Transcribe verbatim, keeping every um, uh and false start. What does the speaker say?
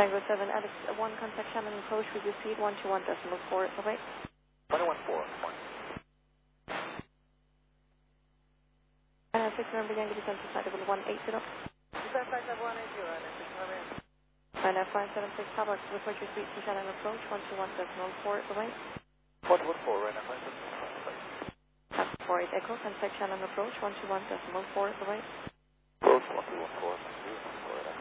Tango seven, Alex one, contact Shannon approach with your speed one two one decimal four, bye-bye. one one four. And six number Yankee descent to flight level one eight zero. Descent flight level one eight zero, and six number. And uh, five seven six, Papa, report your speed to Shannon approach one two one decimal four, bye-bye. one one four, right now, five seven six. Four eight Echo, contact Shannon approach one two one decimal four, bye-bye.